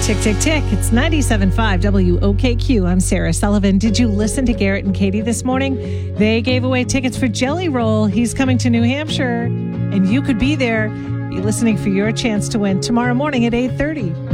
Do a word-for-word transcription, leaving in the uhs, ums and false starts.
Tick, tick, tick. It's ninety-seven point five W O K Q. I'm Sarah Sullivan. Did you listen to Garrett and Katie this morning? They gave away tickets for Jelly Roll. He's coming to New Hampshire, and you could be there. Be listening for your chance to win tomorrow morning at eight thirty.